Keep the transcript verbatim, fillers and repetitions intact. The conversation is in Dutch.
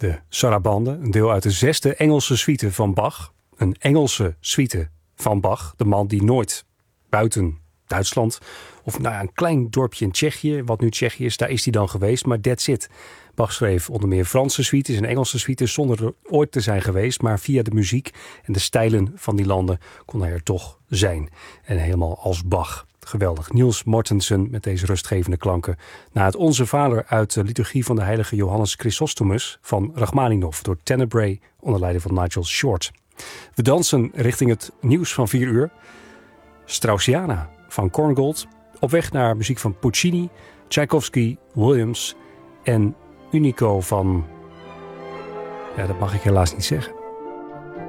De Sarabande, een deel uit de zesde Engelse suite van Bach. Een Engelse suite van Bach. De man die nooit buiten Duitsland of nou ja, een klein dorpje in Tsjechië, wat nu Tsjechië is, daar is hij dan geweest, maar that's it. Bach schreef onder meer Franse suites en Engelse suites zonder er ooit te zijn geweest, maar via de muziek en de stijlen van die landen kon hij er toch zijn. En helemaal als Bach. Geweldig. Niels Mortensen met deze rustgevende klanken. Na het Onze Vader uit de liturgie van de heilige Johannes Chrysostomus van Rachmaninoff door Tenebrae onder leiding van Nigel Short. We dansen richting het nieuws van vier uur. Straussiana van Korngold. Op weg naar muziek van Puccini, Tchaikovsky, Williams en Unico van... Ja, dat mag ik helaas niet zeggen.